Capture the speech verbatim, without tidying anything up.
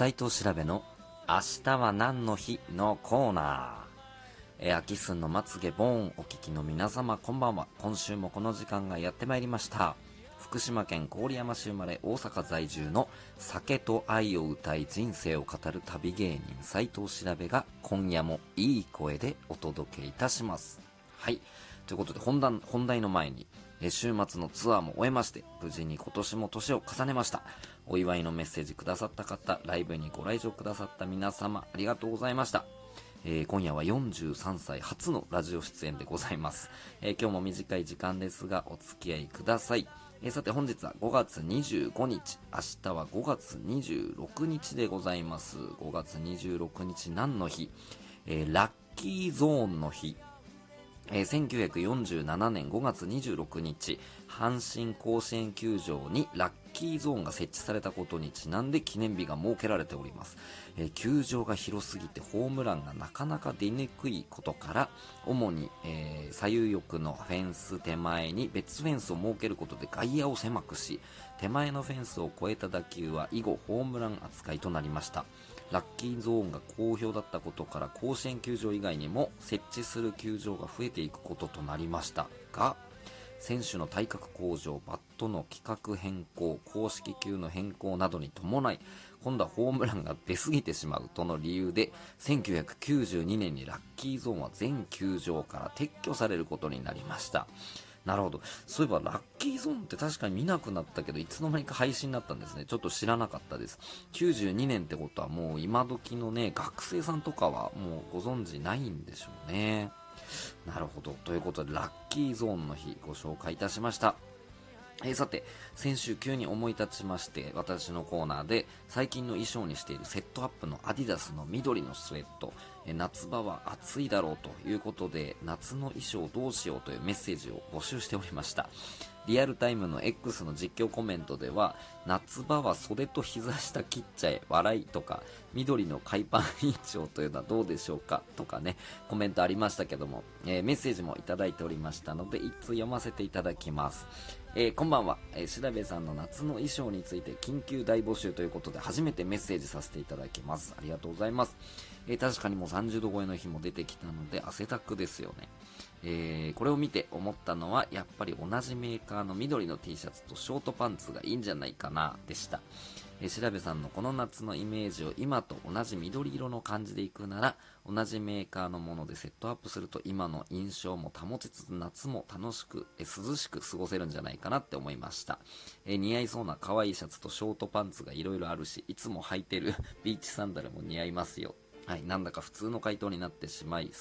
斉藤調べの明日は何の日のコーナー。えー、秋寸のまつげボーンお聞きの皆様こんばんは。今週もこの時間がやってまいりました。福島県郡山市生まれ大阪在住の酒と愛を歌い人生を語る旅芸人斉藤調べが今夜もいい声でお届けいたします。はい、ということで本題、本題の前にえ週末のツアーも終えまして無事に今年も年を重ねました。お祝いのメッセージくださった方、ライブにご来場くださった皆様ありがとうございました。えー、今夜はよんじゅうさんさい初のラジオ出演でございます。えー、今日も短い時間ですがお付き合いください。えー、さて本日はごがつにじゅうごにち、明日はごがつにじゅうろくにちでございます。ごがつにじゅうろくにち何の日？えー、ラッキーゾーンの日。えー、せんきゅうひゃくよんじゅうななねんごがつにじゅうろくにち、阪神甲子園球場にラッキーゾーンが設置されたことにちなんで記念日が設けられております。えー、球場が広すぎてホームランがなかなか出にくいことから、主に、えー、左右翼のフェンス手前に別フェンスを設けることで外野を狭くし、手前のフェンスを越えた打球は以後ホームラン扱いとなりました。ラッキーゾーンが好評だったことから甲子園球場以外にも設置する球場が増えていくこととなりましたが、選手の体格向上、バットの規格変更、公式球の変更などに伴い今度はホームランが出過ぎてしまうとの理由でせんきゅうひゃくきゅうじゅうにねんにラッキーゾーンは全球場から撤去されることになりました。なるほど。そういえばラッキーゾーンって確かに見なくなったけどいつの間にか配信になったんですね。ちょっと知らなかったです。きゅうじゅうにねんってことはもう今時のね学生さんとかはもうご存知ないんでしょうね。なるほど。ということでラッキーゾーンの日ご紹介いたしました。えー、さて先週急に思い立ちまして、私のコーナーで最近の衣装にしているセットアップのアディダスの緑のスウェット、えー、夏場は暑いだろうということで夏の衣装どうしようというメッセージを募集しておりました。リアルタイムの X の実況コメントでは、夏場は袖と膝下切っちゃえ笑いとか、緑の海パン委員長というのはどうでしょうかとかね、コメントありましたけども、えー、メッセージもいただいておりましたので一通読ませていただきます。えー、こんばんは、えー、調べさんの夏の衣装について緊急大募集ということで初めてメッセージさせていただきます。ありがとうございます。えー、確かにもうさんじゅうど超えの日も出てきたので汗だくですよね。えー、これを見て思ったのはやっぱり同じメーカーの緑の T シャツとショートパンツがいいんじゃないかなでした。えー、調べさんのこの夏のイメージを今と同じ緑色の感じでいくなら、同じメーカーのものでセットアップすると今の印象も保ちつつ夏も楽しく、えー、涼しく過ごせるんじゃないかなって思いました。えー、似合いそうな可愛いシャツとショートパンツがいろいろあるし、いつも履いてるビーチサンダルも似合いますよ。はい、なんだか普通の回答になってしまい